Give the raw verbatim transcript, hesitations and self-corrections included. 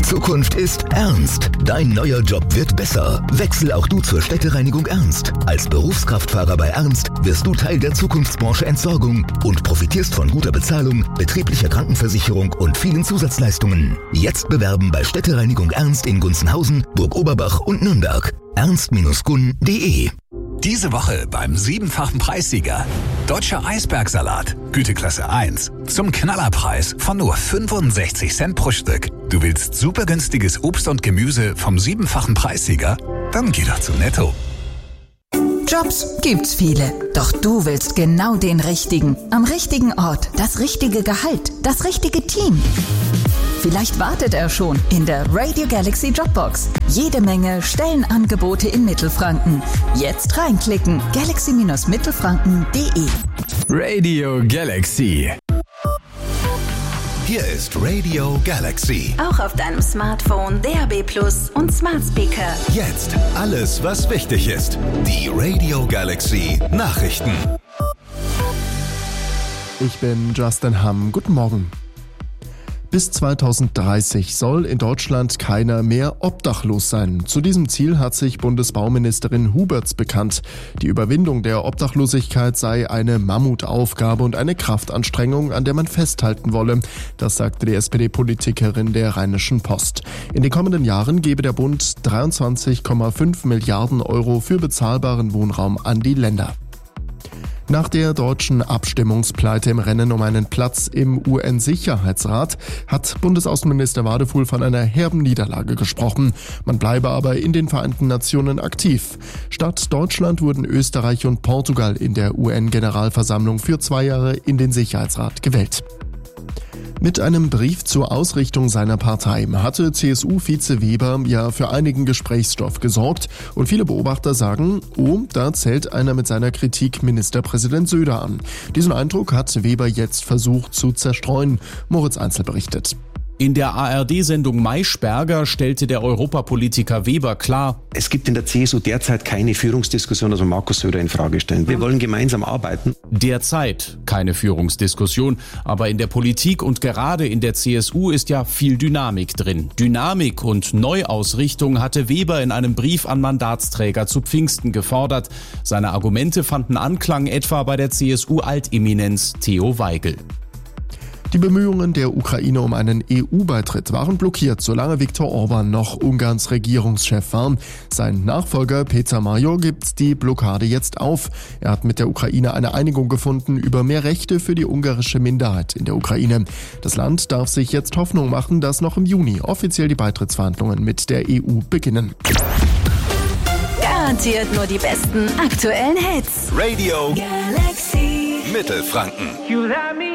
Zukunft ist ernst. Dein neuer Job wird besser. Wechsel auch du zur Städtereinigung Ernst. Als Berufskraftfahrer bei Ernst wirst du Teil der Zukunftsbranche Entsorgung und profitierst von guter Bezahlung, betrieblicher Krankenversicherung und vielen Zusatzleistungen. Jetzt bewerben bei Städtereinigung Ernst in Gunzenhausen, Burg-Oberbach und Nürnberg. ernst Bindestrich gun punkt de. Diese Woche beim siebenfachen Preissieger. Deutscher Eisbergsalat, Güteklasse eins. Zum Knallerpreis von nur fünfundsechzig Cent pro Stück. Du willst super günstiges Obst und Gemüse vom siebenfachen Preissieger? Dann geh doch zu Netto. Jobs gibt's viele, doch du willst genau den richtigen. Am richtigen Ort, das richtige Gehalt, das richtige Team. Vielleicht wartet er schon in der Radio Galaxy Jobbox. Jede Menge Stellenangebote in Mittelfranken. Jetzt reinklicken, galaxy Bindestrich mittelfranken punkt de. Radio Galaxy. Hier ist Radio Galaxy. Auch auf deinem Smartphone, D A B Plus und Smart Speaker. Jetzt alles, was wichtig ist. Die Radio Galaxy Nachrichten. Ich bin Justin Hamm. Guten Morgen. Bis zweitausenddreißig soll in Deutschland keiner mehr obdachlos sein. Zu diesem Ziel hat sich Bundesbauministerin Huberts bekannt. Die Überwindung der Obdachlosigkeit sei eine Mammutaufgabe und eine Kraftanstrengung, an der man festhalten wolle. Das sagte die S P D-Politikerin der Rheinischen Post. In den kommenden Jahren gebe der Bund dreiundzwanzig Komma fünf Milliarden Euro für bezahlbaren Wohnraum an die Länder. Nach der deutschen Abstimmungspleite im Rennen um einen Platz im U N-Sicherheitsrat hat Bundesaußenminister Wadefuhl von einer herben Niederlage gesprochen. Man bleibe aber in den Vereinten Nationen aktiv. Statt Deutschland wurden Österreich und Portugal in der U N-Generalversammlung für zwei Jahre in den Sicherheitsrat gewählt. Mit einem Brief zur Ausrichtung seiner Partei hatte C S U-Vize Weber ja für einigen Gesprächsstoff gesorgt. Und viele Beobachter sagen, oh, da zählt einer mit seiner Kritik Ministerpräsident Söder an. Diesen Eindruck hat Weber jetzt versucht zu zerstreuen. Moritz Einzel berichtet. In der A R D-Sendung Maischberger stellte der Europapolitiker Weber klar: Es gibt in der C S U derzeit keine Führungsdiskussion, also Markus Söder in Frage stellen. Wir wollen gemeinsam arbeiten. Derzeit keine Führungsdiskussion, aber in der Politik und gerade in der C S U ist ja viel Dynamik drin. Dynamik und Neuausrichtung hatte Weber in einem Brief an Mandatsträger zu Pfingsten gefordert. Seine Argumente fanden Anklang etwa bei der C S U-Alteminenz Theo Weigel. Die Bemühungen der Ukraine um einen E U-Beitritt waren blockiert, solange Viktor Orban noch Ungarns Regierungschef war. Sein Nachfolger Peter Major gibt die Blockade jetzt auf. Er hat mit der Ukraine eine Einigung gefunden über mehr Rechte für die ungarische Minderheit in der Ukraine. Das Land darf sich jetzt Hoffnung machen, dass noch im Juni offiziell die Beitrittsverhandlungen mit der E U beginnen. Garantiert nur die besten aktuellen Hits. Radio Galaxy Mittelfranken. You let me